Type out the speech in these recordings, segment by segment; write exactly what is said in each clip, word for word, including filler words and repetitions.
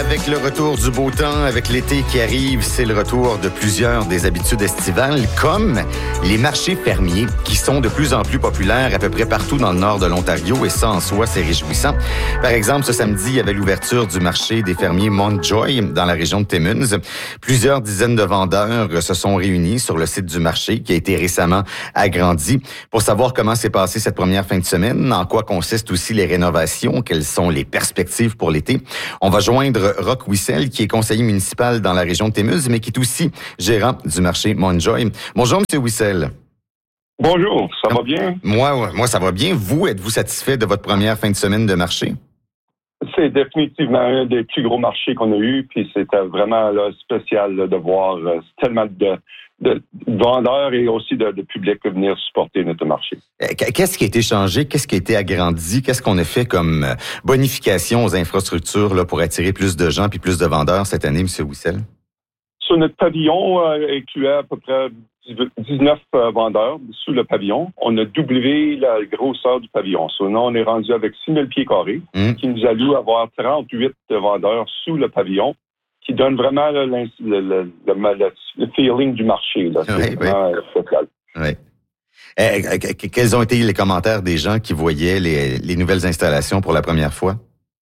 Avec le retour du beau temps, avec l'été qui arrive, c'est le retour de plusieurs des habitudes estivales, comme les marchés fermiers, qui sont de plus en plus populaires à peu près partout dans le nord de l'Ontario, et ça, en soi, c'est réjouissant. Par exemple, ce samedi, il y avait l'ouverture du marché des fermiers Montjoy, dans la région de Timmins. Plusieurs dizaines de vendeurs se sont réunis sur le site du marché, qui a été récemment agrandi. Pour savoir comment s'est passée cette première fin de semaine, en quoi consistent aussi les rénovations, quelles sont les perspectives pour l'été, on va joindre Roch Wissel, qui est conseiller municipal dans la région de Timmins, mais qui est aussi gérant du marché Montjoy. Bonjour, M. Wissel. Bonjour, ça va bien? Moi, moi, ça va bien. Vous, êtes-vous satisfait de votre première fin de semaine de marché? C'est définitivement un des plus gros marchés qu'on a eu, puis c'était vraiment là, spécial là, de voir euh, tellement de, de vendeurs et aussi de, de public venir supporter notre marché. Qu'est-ce qui a été changé? Qu'est-ce qui a été agrandi? Qu'est-ce qu'on a fait comme bonification aux infrastructures là, pour attirer plus de gens puis plus de vendeurs cette année, M. Wissel? Sur notre pavillon, euh, incluait à peu près dix-neuf euh, vendeurs sous le pavillon. On a doublé la grosseur du pavillon. Sinon, on est rendu avec six mille pieds carrés, mmh. qui nous alloue avoir trente-huit vendeurs sous le pavillon, qui donne vraiment là, le, le, le, le, le feeling du marché. Là. C'est oui, vraiment oui. spécial. Oui. Eh, quels ont été les commentaires des gens qui voyaient les, les nouvelles installations pour la première fois?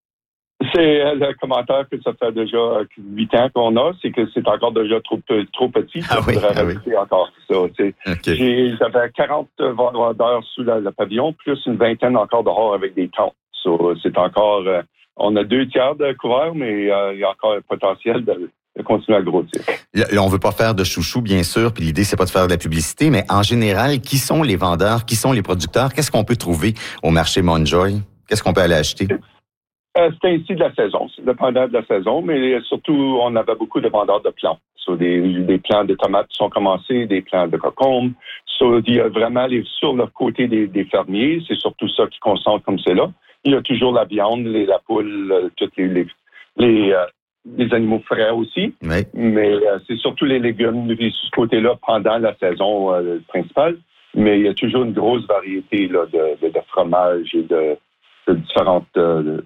C'est le commentaire que ça fait déjà huit ans qu'on a, c'est que c'est encore déjà trop, trop petit. Ah oui, ah oui. Encore ça. Okay. J'ai, j'avais quarante vendeurs sous la, le pavillon, plus une vingtaine encore dehors avec des tentes. So, c'est encore, euh, on a deux tiers de couverts, mais euh, il y a encore un potentiel de, de continuer à grossir. Là, on veut pas faire de chouchou, bien sûr, puis l'idée, c'est pas de faire de la publicité, mais en général, qui sont les vendeurs, qui sont les producteurs? Qu'est-ce qu'on peut trouver au marché Montjoy? Qu'est-ce qu'on peut aller acheter? Euh, c'était ainsi de la saison, c'est dépendant de la saison, mais surtout, on avait beaucoup de vendeurs de plants. So, des, des plants de tomates sont commencés, des plants de cocombes. So, il y a vraiment les, sur le côté des, des fermiers, c'est surtout ça qui concentre comme c'est là. Il y a toujours la viande, les, la poule, euh, tous les, les, les, euh, les animaux frais aussi. Oui. Mais euh, c'est surtout les légumes de ce côté-là pendant la saison euh, principale. Mais il y a toujours une grosse variété là, de, de, de fromages et de, de différentes... Euh,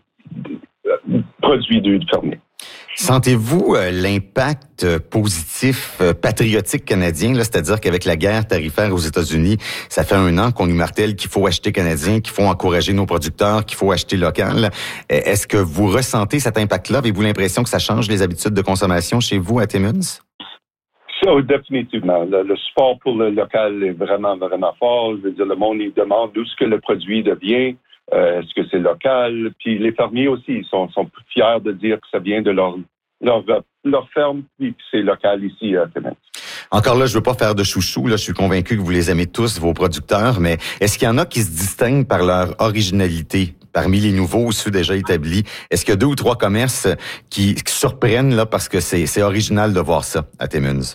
produits du fermier. Sentez-vous euh, l'impact euh, positif euh, patriotique canadien, là, c'est-à-dire qu'avec la guerre tarifaire aux États-Unis, ça fait un an qu'on nous martèle qu'il faut acheter canadien, qu'il faut encourager nos producteurs, qu'il faut acheter local. Est-ce que vous ressentez cet impact-là? Avez-vous l'impression que ça change les habitudes de consommation chez vous à Timmins? Ça, définitivement. Le, le support pour le local est vraiment, vraiment fort. Je veux dire, le monde, il demande d'où est-ce que le produit devient. Euh, est-ce que c'est local? Puis les fermiers aussi, ils sont, sont fiers de dire que ça vient de leur, leur, leur ferme, puis que c'est local ici à Timmins. Encore là, je veux pas faire de chouchou, là, je suis convaincu que vous les aimez tous, vos producteurs, mais est-ce qu'il y en a qui se distinguent par leur originalité? Parmi les nouveaux ou ceux déjà établis, est-ce qu'il y a deux ou trois commerces qui, qui surprennent là parce que c'est, c'est original de voir ça à Timmins?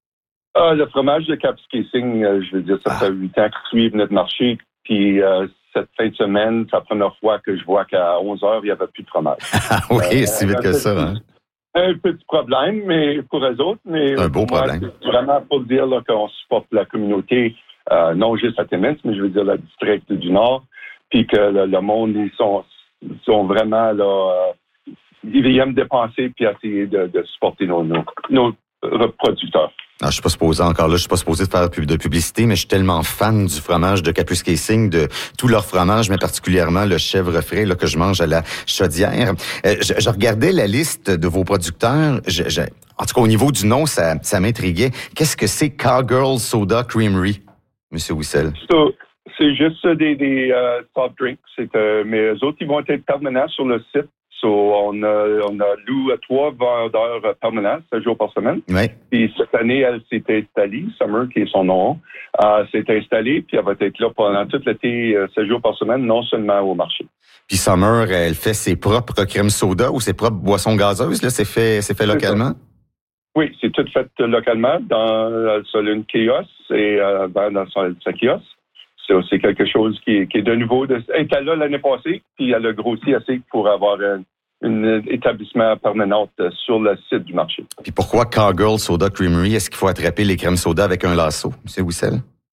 Ah, le fromage de Kapuskasing, euh, je veux dire, ça fait huit ans qu'ils suivent notre marché, puis euh, cette fin de semaine, c'est la première fois que je vois qu'à onze heures, il n'y avait plus de fromage. Ah oui, euh, c'est vite que ça. Petit, hein? Un petit problème, mais pour eux autres. Mais un beau pour moi, problème. C'est vraiment pour dire là, qu'on supporte la communauté, euh, non juste à Timmins, mais je veux dire le district du Nord, puis que le, le monde, ils sont, ils sont vraiment là, euh, ils aiment dépenser puis essayer de, de supporter nos, nos, nos producteurs. Ah, je suis pas supposé encore là, je suis pas supposé de faire de publicité, mais je suis tellement fan du fromage de Kapuskasing, de tout leur fromage, mais particulièrement le chèvre frais là, que je mange à la chaudière. Euh, je, je regardais la liste de vos producteurs. Je, je, en tout cas, au niveau du nom, ça, ça m'intriguait. Qu'est-ce que c'est Cowgirl Soda Creamery, M. Wissel? So, c'est juste des, des uh, soft drinks. C'est, euh, mais eux autres, ils vont être permanents sur le site. So, on a, on a loué trois vendeurs permanents, sept jours par semaine. Oui. Puis cette année, elle s'est installée, Summer, qui est son nom, euh, s'est installée, puis elle va être là pendant tout l'été, euh, sept jours par semaine, non seulement au marché. Puis Summer, elle fait ses propres crèmes soda ou ses propres boissons gazeuses, là, c'est fait, c'est fait localement? Oui, c'est tout fait localement dans sur une kiosque et euh, dans, dans son, sa kiosque. C'est aussi quelque chose qui est, qui est de nouveau. De, elle était là l'année passée, puis elle a grossi assez pour avoir un, un établissement permanent sur le site du marché. Puis pourquoi Cowgirl Soda Creamery? Est-ce qu'il faut attraper les crèmes soda avec un lasso, M. Wissel?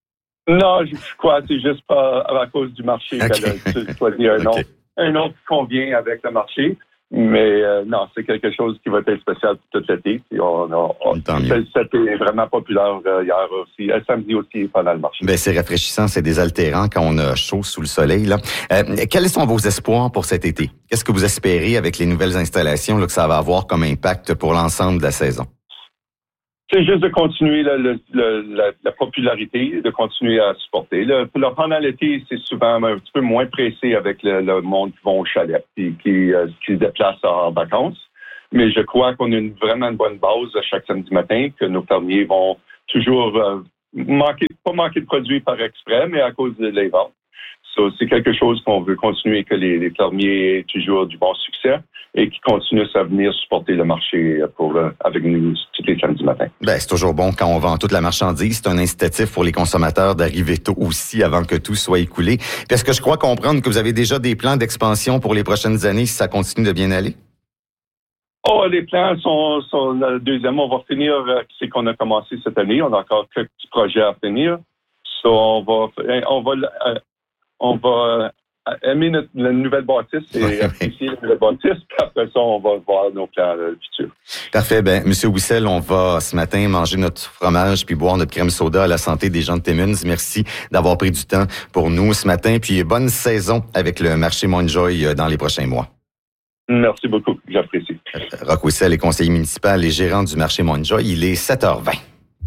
Non, je crois que c'est juste pas à cause du marché okay. qu'elle a choisi un nom, okay. un nom qui convient avec le marché. Mais euh, non, c'est quelque chose qui va être spécial pour toute l'été. Puis on, on, on, c'était vraiment populaire euh, hier aussi, euh, samedi aussi pendant le marché. Ben, c'est rafraîchissant, c'est désaltérant quand on a chaud sous le soleil. Là. Euh, quels sont vos espoirs pour cet été? Qu'est-ce que vous espérez avec les nouvelles installations là, que ça va avoir comme impact pour l'ensemble de la saison? C'est juste de continuer le, le, le, la, la popularité, de continuer à supporter. Le, le, pendant l'été, c'est souvent un petit peu moins pressé avec le, le monde qui vont au chalet et qui, euh, qui se déplacent en vacances. Mais je crois qu'on a une, vraiment une bonne base chaque samedi matin, que nos fermiers vont toujours euh, manquer, pas manquer de produits par exprès, mais à cause de les ventes. So, c'est quelque chose qu'on veut continuer, que les, les fermiers aient toujours du bon succès et qui continuent à venir supporter le marché pour, euh, avec nous tous les samedis matins. Ben, c'est toujours bon quand on vend toute la marchandise. C'est un incitatif pour les consommateurs d'arriver tôt aussi avant que tout soit écoulé. Puis est-ce que je crois comprendre que vous avez déjà des plans d'expansion pour les prochaines années si ça continue de bien aller? Oh, les plans sont, sont le deuxième. On va finir ce qu'on a commencé cette année. On a encore quelques petits projets à finir. So, on va, on va, euh, on va aimer notre, la nouvelle bâtisse et apprécier la nouvelle bâtisse. Puis après ça, on va voir nos plans euh, futurs. Parfait. Ben, Monsieur Wissel, on va ce matin manger notre fromage puis boire notre crème soda à la santé des gens de Timmins. Merci d'avoir pris du temps pour nous ce matin. Puis bonne saison avec le marché Montjoy dans les prochains mois. Merci beaucoup. J'apprécie. Roch Wissel est conseiller municipal et gérant du marché Montjoy. Il est sept heures vingt.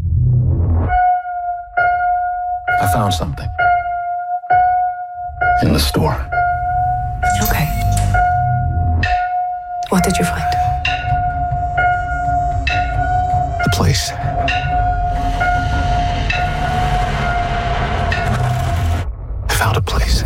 I found something. In the store. Okay. What did you find? A place. I found a place.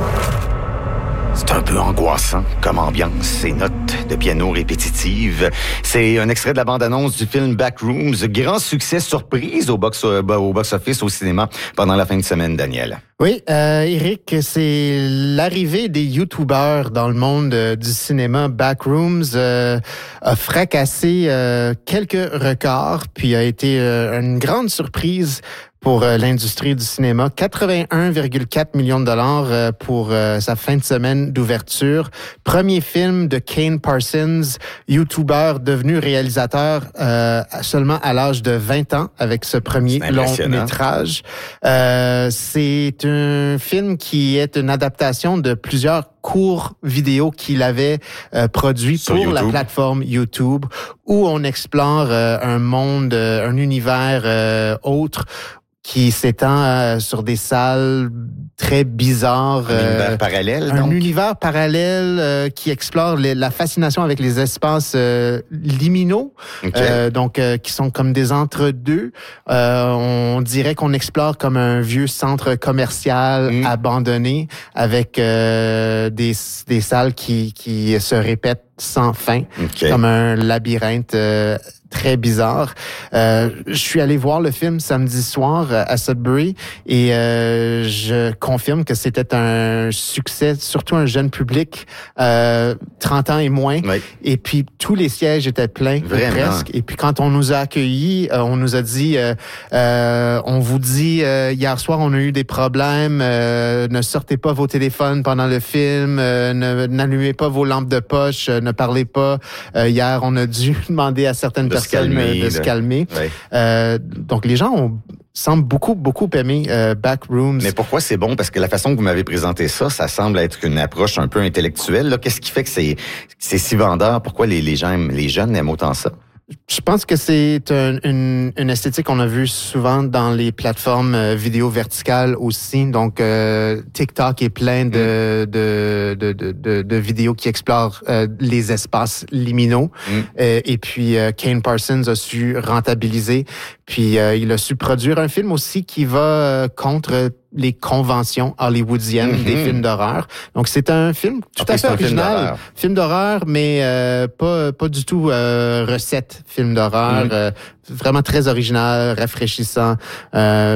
C'est un peu angoissant comme ambiance et notes de piano répétitives. C'est un extrait de la bande-annonce du film Backrooms. Grand succès surprise au box, au box-office au cinéma pendant la fin de semaine, Daniel. Oui, euh, Éric, c'est l'arrivée des YouTubers dans le monde euh, du cinéma. Backrooms euh, a fracassé euh, quelques records, puis a été euh, une grande surprise pour euh, l'industrie du cinéma. quatre-vingt-un virgule quatre millions de dollars euh, pour euh, sa fin de semaine d'ouverture. Premier film de Kane Parsons, YouTuber devenu réalisateur euh, seulement à l'âge de vingt ans avec ce premier long métrage. Euh, c'est un film qui est une adaptation de plusieurs courts vidéos qu'il avait euh, produits pour YouTube. La plateforme YouTube, où on explore euh, un monde, euh, un univers euh, autre qui s'étend euh, sur des salles très bizarres. Un euh, univers parallèle, Un donc. univers parallèle euh, qui explore les, la fascination avec les espaces euh, liminaux, okay. euh, donc euh, qui sont comme des entre-deux. Euh, on dirait qu'on explore comme un vieux centre commercial mmh. abandonné avec euh, des, des salles qui, qui se répètent sans fin, okay. comme un labyrinthe euh, très bizarre. Euh, je suis allé voir le film samedi soir à Sudbury et euh, je confirme que c'était un succès, surtout un jeune public, euh, trente ans et moins. Oui. Et puis, tous les sièges étaient pleins, presque. Et puis, quand on nous a accueillis, euh, on nous a dit, euh, euh, on vous dit, euh, hier soir, on a eu des problèmes, euh, ne sortez pas vos téléphones pendant le film, euh, ne, n'allumez pas vos lampes de poche, euh, ne parlez pas. Euh, hier, on a dû demander à certaines de personnes se calmer, de se calmer. Oui. Euh, donc, les gens ont semblent beaucoup, beaucoup aimer euh, Backrooms. Mais pourquoi c'est bon? Parce que la façon que vous m'avez présenté ça, ça semble être une approche un peu intellectuelle. Là. Qu'est-ce qui fait que c'est, c'est si vendeur? Pourquoi les, les gens, les jeunes aiment autant ça? Je pense que c'est un, une, une esthétique qu'on a vue souvent dans les plateformes euh, vidéo verticales aussi. Donc, euh, TikTok est plein de, mm. de, de, de, de, de vidéos qui explorent euh, les espaces liminaux. Mm. Euh, et puis, euh, Kane Parsons a su rentabiliser. Puis, euh, il a su produire un film aussi qui va euh, contre les conventions hollywoodiennes mm-hmm. des films d'horreur. Donc, c'est un film tout okay, à fait original. Film d'horreur, film d'horreur mais euh, pas pas du tout euh, recette film d'horreur. Mm. Euh, vraiment très original, rafraîchissant. Euh,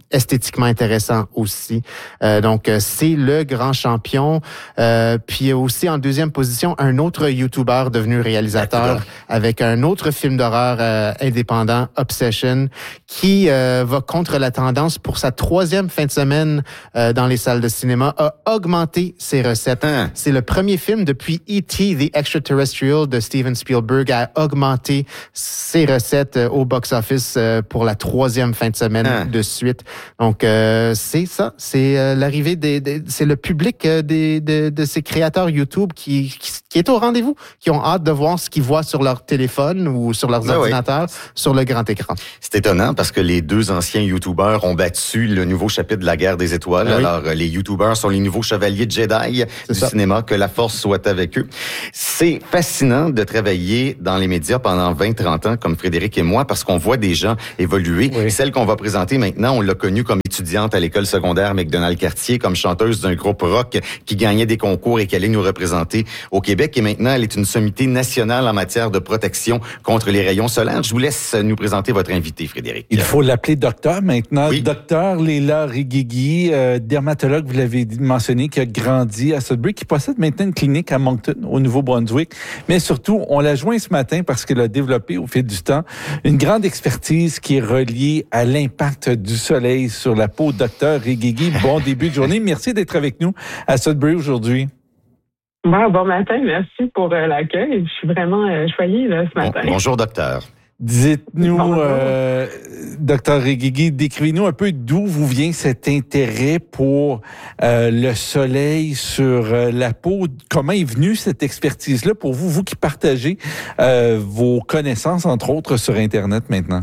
esthétiquement intéressant aussi. Euh, donc, euh, c'est le grand champion. Euh, puis aussi, en deuxième position, un autre YouTuber devenu réalisateur avec un autre film d'horreur euh, indépendant, Obsession, qui euh, va contre la tendance pour sa troisième fin de semaine euh, dans les salles de cinéma, a augmenté ses recettes. Hein? C'est le premier film depuis E T The Extraterrestrial de Steven Spielberg à augmenter ses recettes euh, au box-office euh, pour la troisième fin de semaine hein? de suite. Donc, euh, c'est ça. C'est euh, l'arrivée des, des... C'est le public euh, des, de, de ces créateurs YouTube qui, qui, qui est au rendez-vous, qui ont hâte de voir ce qu'ils voient sur leur téléphone ou sur leurs ben ordinateurs, oui. sur le grand écran. C'est étonnant parce que les deux anciens YouTubers ont battu le nouveau chapitre de la guerre des étoiles. Ben Alors, oui. les YouTubers sont les nouveaux chevaliers Jedi c'est du ça. cinéma. Que la force soit avec eux. C'est fascinant de travailler dans les médias pendant vingt à trente ans, comme Frédéric et moi, parce qu'on voit des gens évoluer. Oui. Celle qu'on va présenter maintenant, on l'a connue comme étudiante à l'école secondaire McDonald-Cartier, comme chanteuse d'un groupe rock qui gagnait des concours et qui allait nous représenter au Québec. Et maintenant, elle est une sommité nationale en matière de protection contre les rayons solaires. Je vous laisse nous présenter votre invité, Frédéric. Il faut l'appeler docteur maintenant. Oui. Docteur Léla Rigigi, euh, dermatologue, vous l'avez mentionné, qui a grandi à Sudbury, qui possède maintenant une clinique à Moncton, au Nouveau-Brunswick. Mais surtout, on l'a joint ce matin parce qu'elle a développé au fil du temps une grande expertise qui est reliée à l'impact du soleil sur la peau. Docteur Rigigi, bon début de journée. Merci d'être avec nous à Sudbury aujourd'hui. Bon, bon matin, merci pour euh, l'accueil. Je suis vraiment euh, choyée là, ce matin. Bon, bonjour, docteur. Dites-nous, euh, docteur Rigigi, décrivez-nous un peu d'où vous vient cet intérêt pour euh, le soleil sur euh, la peau. Comment est venue cette expertise-là pour vous, vous qui partagez euh, vos connaissances, entre autres, sur Internet maintenant?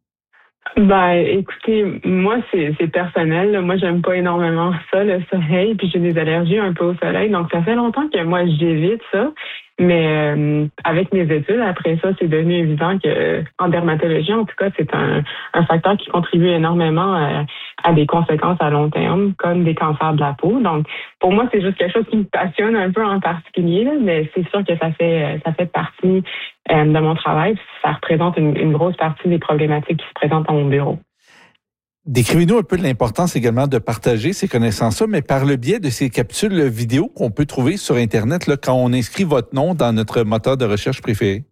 Ben, écoutez, moi, c'est, c'est personnel. Moi, j'aime pas énormément ça, le soleil, puis j'ai des allergies un peu au soleil. Donc, ça fait longtemps que moi, j'évite ça. Mais euh, avec mes études, après ça, c'est devenu évident que en dermatologie, en tout cas, c'est un, un facteur qui contribue énormément à, à des conséquences à long terme, comme des cancers de la peau. Donc, pour moi, c'est juste quelque chose qui me passionne un peu en particulier, là, mais c'est sûr que ça fait ça fait partie euh, de mon travail. Ça représente une, une grosse partie des problématiques qui se présentent dans mon bureau. Décrivez-nous un peu de l'importance également de partager ces connaissances-là, mais par le biais de ces capsules vidéo qu'on peut trouver sur Internet là, quand on inscrit votre nom dans notre moteur de recherche préféré.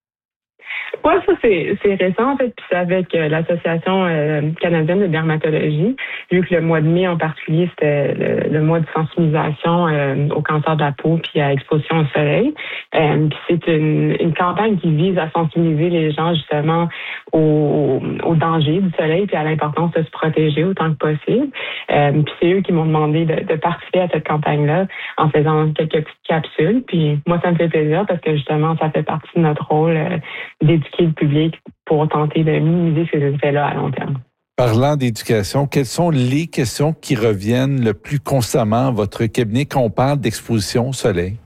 Oui, ça, c'est, c'est récent, en fait, puis c'est avec euh, l'Association euh, canadienne de dermatologie, vu que le mois de mai, en particulier, c'était le, le mois de sensibilisation euh, au cancer de la peau puis à exposition au soleil. Euh, puis c'est une, une campagne qui vise à sensibiliser les gens, justement, au, au danger du soleil puis à l'importance de se protéger autant que possible. Euh, puis c'est eux qui m'ont demandé de, de participer à cette campagne-là en faisant quelques petites capsules. Puis moi, ça me fait plaisir parce que, justement, ça fait partie de notre rôle euh, d'éduquer le public pour tenter de minimiser ces effets-là à long terme. Parlant d'éducation, quelles sont les questions qui reviennent le plus constamment à votre cabinet quand on parle d'exposition au soleil?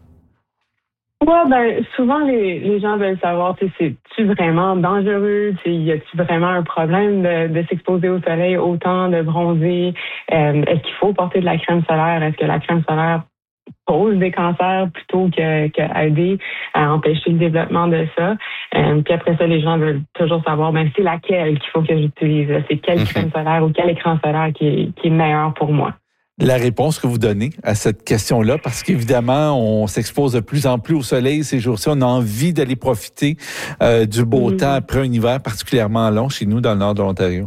Oui, ben souvent les, les gens veulent savoir, tu sais, c'est-tu vraiment dangereux? Tu sais, y a-tu vraiment un problème de, de s'exposer au soleil autant, de bronzer? Euh, est-ce qu'il faut porter de la crème solaire? Est-ce que la crème solaire cause des cancers plutôt que, que aider à empêcher le développement de ça. Euh, puis après ça, les gens veulent toujours savoir, ben c'est laquelle qu'il faut que j'utilise. C'est quelle crème solaire ou quel écran solaire qui est, qui est meilleur pour moi. La réponse que vous donnez à cette question-là, parce qu'évidemment, on s'expose de plus en plus au soleil ces jours-ci. On a envie d'aller profiter euh, du beau mmh. temps après un hiver particulièrement long chez nous dans le nord de l'Ontario.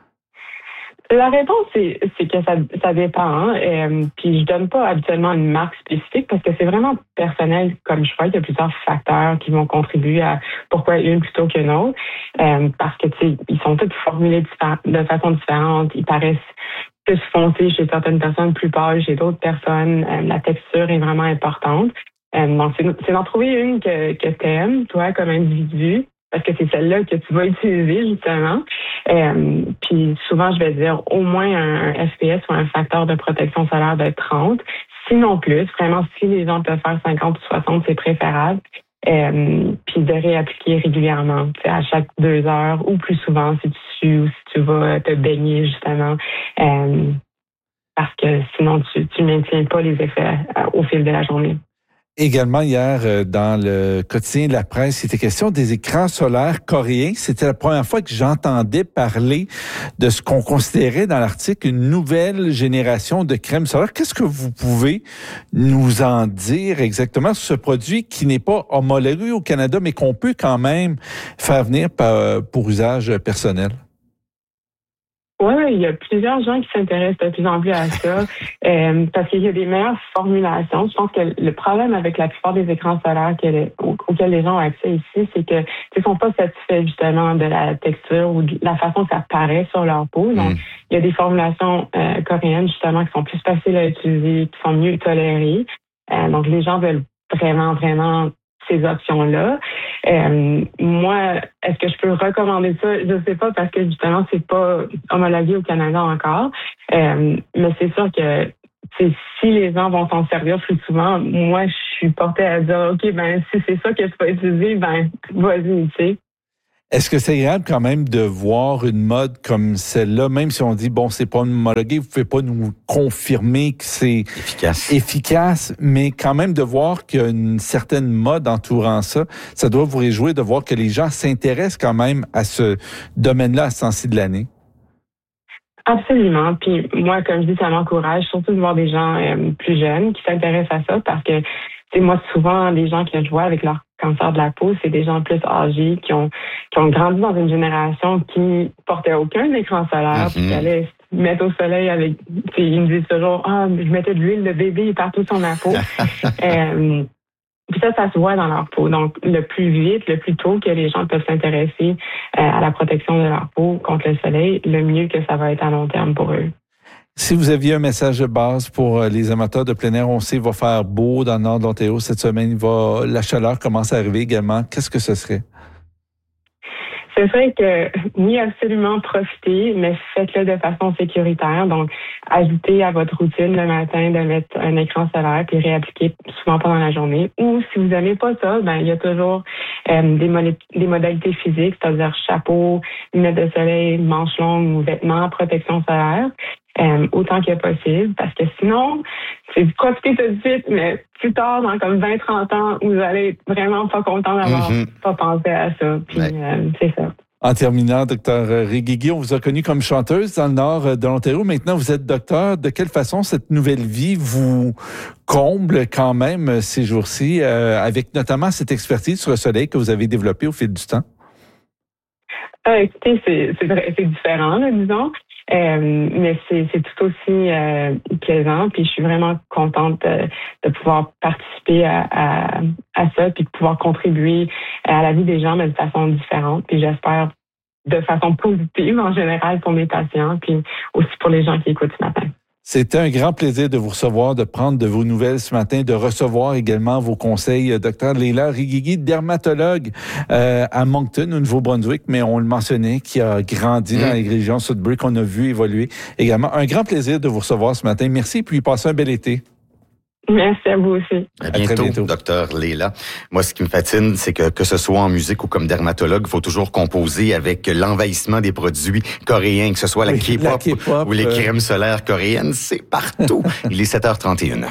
La réponse, c'est, c'est que ça, ça dépend. Hein. Euh, puis je donne pas habituellement une marque spécifique parce que c'est vraiment personnel comme choix. Il y a plusieurs facteurs qui vont contribuer à pourquoi une plutôt qu'une autre. Euh, parce que tu sais, ils sont tous formulés de façon différente. Ils paraissent plus foncés chez certaines personnes, plus pâles chez d'autres personnes. Euh, la texture est vraiment importante. Euh, donc c'est, c'est d'en trouver une que, que t'aimes, toi, comme individu. Parce que c'est celle-là que tu vas utiliser, justement. Euh, puis souvent, je vais dire au moins un F P S ou un facteur de protection solaire de trente, sinon plus. Vraiment, si les gens peuvent faire cinquante ou soixante, c'est préférable. Euh, puis de réappliquer régulièrement, à chaque deux heures ou plus souvent si tu sues ou si tu vas te baigner, justement. Euh, parce que sinon, tu ne maintiens pas les effets au fil de la journée. Également, hier, dans le quotidien de la presse, il était question des écrans solaires coréens. C'était la première fois que j'entendais parler de ce qu'on considérait dans l'article une nouvelle génération de crème solaire. Qu'est-ce que vous pouvez nous en dire exactement sur ce produit qui n'est pas homologué au Canada, mais qu'on peut quand même faire venir pour usage personnel? Oui, il y a plusieurs gens qui s'intéressent de plus en plus à ça euh, parce qu'il y a des meilleures formulations. Je pense que le problème avec la plupart des écrans solaires que, au, auxquels les gens ont accès ici, c'est que ils sont pas satisfaits justement de la texture ou de la façon que ça paraît sur leur peau. Donc, mm. il y a des formulations euh, coréennes justement qui sont plus faciles à utiliser, qui sont mieux tolérées. Euh, donc, les gens veulent vraiment, vraiment ces options-là. Euh, moi, est-ce que je peux recommander ça? Je ne sais pas parce que justement, c'est pas homologué au Canada encore. Euh, mais c'est sûr que si les gens vont s'en servir plus souvent, moi, je suis portée à dire, OK, ben si c'est ça que tu vas utiliser, ben vas-y, tu sais. Est-ce que c'est agréable quand même de voir une mode comme celle-là, même si on dit, bon, c'est pas homologué, vous pouvez pas nous confirmer que c'est efficace, efficace, mais quand même de voir qu'il y a une certaine mode entourant ça, ça doit vous réjouir de voir que les gens s'intéressent quand même à ce domaine-là à ce temps-ci de l'année. Absolument. Puis moi, comme je dis, ça m'encourage, surtout de voir des gens euh, plus jeunes qui s'intéressent à ça parce que, tu sais, moi, souvent, les gens que je vois avec leur cancer de la peau, c'est des gens plus âgés qui ont qui ont grandi dans une génération qui portait aucun écran solaire, mm-hmm. puis qui allaient se mettre au soleil avec, ils me disent toujours, ah, je mettais de l'huile de bébé partout sur ma peau. euh, puis ça, ça se voit dans leur peau. Donc, le plus vite, le plus tôt que les gens peuvent s'intéresser euh, à la protection de leur peau contre le soleil, le mieux que ça va être à long terme pour eux. Si vous aviez un message de base pour les amateurs de plein air, on sait qu'il va faire beau dans le nord de l'Ontario cette semaine. Il va, la chaleur commence à arriver également. Qu'est-ce que ce serait? Ce serait que, oui, absolument profiter, mais faites-le de façon sécuritaire. Donc, ajoutez à votre routine le matin de mettre un écran solaire puis réappliquer souvent pendant la journée. Ou si vous n'aimez pas ça, ben il y a toujours euh, des, mo- des modalités physiques, c'est-à-dire chapeau, lunettes de soleil, manches longues ou vêtements, protection solaire. Euh, autant que possible, parce que sinon, c'est profiter tout de suite, mais plus tard, dans comme vingt trente ans, vous allez être vraiment pas content d'avoir mm-hmm. pas pensé à ça. Puis ouais. euh, c'est ça. En terminant, docteur Riguigui, on vous a connu comme chanteuse dans le nord de l'Ontario. Maintenant, vous êtes docteur. De quelle façon cette nouvelle vie vous comble quand même ces jours-ci, euh, avec notamment cette expertise sur le soleil que vous avez développée au fil du temps? Euh, écoutez, c'est, c'est, vrai, c'est différent, là, disons. Euh, mais c'est, c'est tout aussi euh, plaisant. Puis je suis vraiment contente de, de pouvoir participer à, à, à ça, puis de pouvoir contribuer à la vie des gens, mais de façon différente. Puis j'espère de façon positive en général pour mes patients, puis aussi pour les gens qui écoutent ce matin. C'était un grand plaisir de vous recevoir, de prendre de vos nouvelles ce matin, de recevoir également vos conseils. Docteur Leila Riguigui, dermatologue euh, à Moncton, au Nouveau-Brunswick, mais on le mentionnait, qui a grandi mmh. dans les régions Sudbury, qu'on a vu évoluer également. Un grand plaisir de vous recevoir ce matin. Merci, puis passez un bel été. Merci à vous aussi. À bientôt, à très bientôt. Docteur Leila. Moi, ce qui me fascine, c'est que que ce soit en musique ou comme dermatologue, il faut toujours composer avec l'envahissement des produits coréens, que ce soit la, oui, K-pop, la K-pop ou les euh... crèmes solaires coréennes, c'est partout. Il est sept heures trente et une.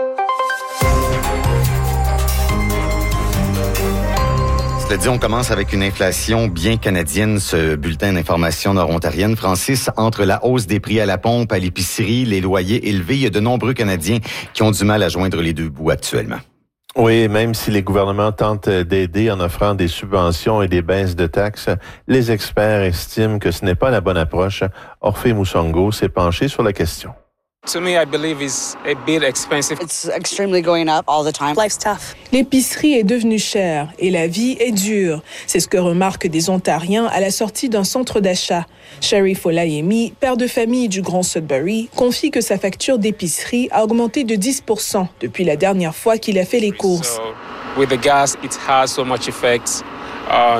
Cela dit, on commence avec une inflation bien canadienne, ce bulletin d'information nord-ontarienne. Francis, entre la hausse des prix à la pompe, à l'épicerie, les loyers élevés, il y a de nombreux Canadiens qui ont du mal à joindre les deux bouts actuellement. Oui, même si les gouvernements tentent d'aider en offrant des subventions et des baisses de taxes, les experts estiment que ce n'est pas la bonne approche. Orphée Moussongo s'est penché sur la question. To me, I believe it's a bit expensive. It's extremely going up all the time. Life's tough. L'épicerie est devenue chère et la vie est dure. C'est ce que remarquent des Ontariens à la sortie d'un centre d'achat. Sharif Olayemi, père de famille du Grand Sudbury, confie que sa facture d'épicerie a augmenté de dix pour cent depuis la dernière fois qu'il a fait les courses. So, with the gas, it has so much effect on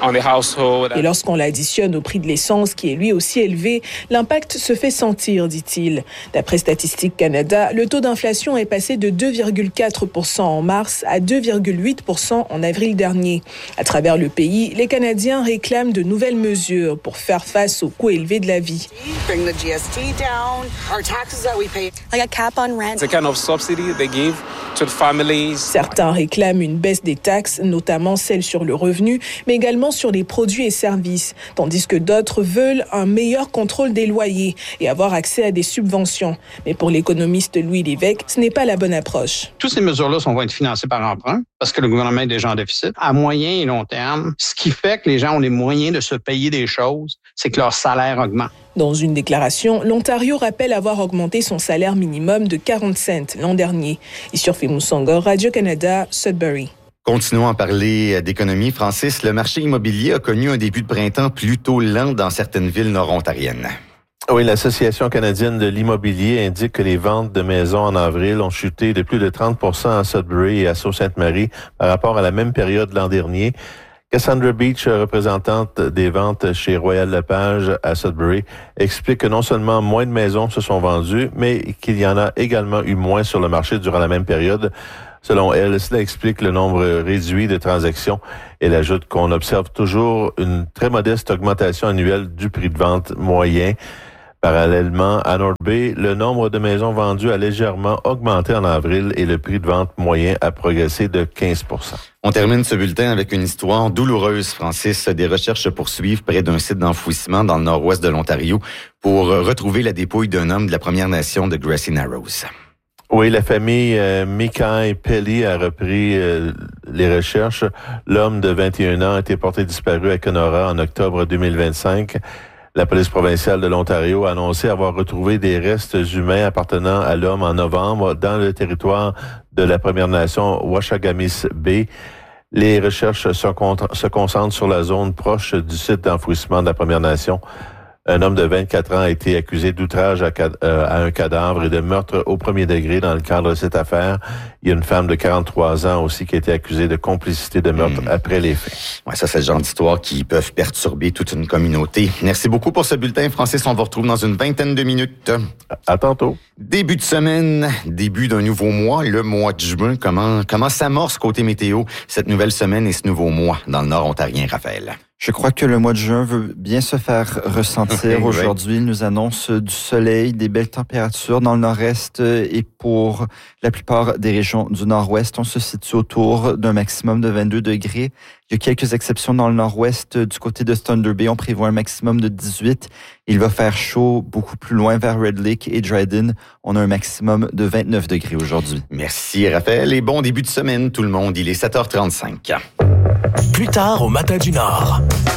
on the household. Et lorsqu'on l'additionne au prix de l'essence, qui est lui aussi élevé, l'impact se fait sentir, dit-il. D'après Statistique Canada, le taux d'inflation est passé de deux virgule quatre pour cent en mars à deux virgule huit pour cent en avril dernier. À travers le pays, les Canadiens réclament de nouvelles mesures pour faire face aux coûts élevés de la vie. Bring the G S T down, our taxes that we pay, like a cap on rent. The kind of subsidy they give to the families. Certains réclament une baisse des taxes, notamment celles sur le revenu, mais également sur les produits et services, tandis que d'autres veulent un meilleur contrôle des loyers et avoir accès à des subventions. Mais pour l'économiste Louis Lévesque, ce n'est pas la bonne approche. Toutes ces mesures-là vont être financées par emprunt parce que le gouvernement est déjà en déficit. À moyen et long terme, ce qui fait que les gens ont les moyens de se payer des choses, c'est que leur salaire augmente. Dans une déclaration, l'Ontario rappelle avoir augmenté son salaire minimum de quarante cents l'an dernier. Issurfi Moussonga, Radio-Canada, Sudbury. Continuons à parler d'économie. Francis, le marché immobilier a connu un début de printemps plutôt lent dans certaines villes nord-ontariennes. Oui, l'Association canadienne de l'immobilier indique que les ventes de maisons en avril ont chuté de plus de trente pour cent à Sudbury et à Sault-Sainte-Marie par rapport à la même période l'an dernier. Cassandra Beach, représentante des ventes chez Royal Lepage à Sudbury, explique que non seulement moins de maisons se sont vendues, mais qu'il y en a également eu moins sur le marché durant la même période. Selon elle, cela explique le nombre réduit de transactions. Elle ajoute qu'on observe toujours une très modeste augmentation annuelle du prix de vente moyen. Parallèlement, à North Bay, le nombre de maisons vendues a légèrement augmenté en avril et le prix de vente moyen a progressé de quinze pour cent. On termine ce bulletin avec une histoire douloureuse, Francis. Des recherches se poursuivent près d'un site d'enfouissement dans le nord-ouest de l'Ontario pour retrouver la dépouille d'un homme de la Première Nation de Grassy Narrows. Oui, la famille euh, Mikaï Pelly a repris euh, les recherches. L'homme de vingt et un ans a été porté disparu à Kenora en octobre deux mille vingt-cinq. La police provinciale de l'Ontario a annoncé avoir retrouvé des restes humains appartenant à l'homme en novembre dans le territoire de la Première Nation Wachaгаmis Bay. Les recherches se, con- se concentrent sur la zone proche du site d'enfouissement de la Première Nation. Un homme de vingt-quatre ans a été accusé d'outrage à, cad- euh, à un cadavre et de meurtre au premier degré dans le cadre de cette affaire. Il y a une femme de quarante-trois ans aussi qui a été accusée de complicité de meurtre mmh. après les faits. Ouais, ça, c'est le genre d'histoire qui peuvent perturber toute une communauté. Merci beaucoup pour ce bulletin, Francis. On vous retrouve dans une vingtaine de minutes. À tantôt. Début de semaine, début d'un nouveau mois, le mois de juin. Comment, comment s'amorce côté météo cette nouvelle semaine et ce nouveau mois dans le nord ontarien, Raphaël? Je crois que le mois de juin veut bien se faire ressentir. Oui, aujourd'hui, il nous annonce du soleil, des belles températures dans le nord-est et pour la plupart des régions du nord-ouest, on se situe autour d'un maximum de vingt-deux degrés. Il y a quelques exceptions dans le nord-ouest. Du côté de Thunder Bay, on prévoit un maximum de dix-huit. Il va faire chaud beaucoup plus loin vers Red Lake et Dryden. On a un maximum de vingt-neuf degrés aujourd'hui. Merci, Raphaël. Et bon début de semaine, tout le monde. Il est sept heures trente-cinq. Plus tard, au Matin du Nord.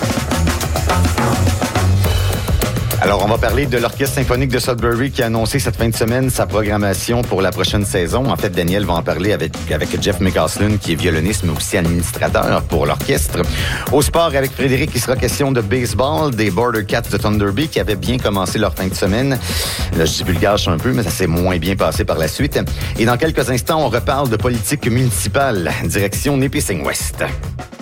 Alors, on va parler de l'Orchestre symphonique de Sudbury qui a annoncé cette fin de semaine sa programmation pour la prochaine saison. En fait, Daniel va en parler avec, avec Jeff McCausland, qui est violoniste, mais aussi administrateur pour l'orchestre. Au sport, avec Frédéric, il sera question de baseball, des Border Cats de Thunder Bay qui avaient bien commencé leur fin de semaine. Là, je divulgage un peu, mais ça s'est moins bien passé par la suite. Et dans quelques instants, on reparle de politique municipale, direction Nipissing West.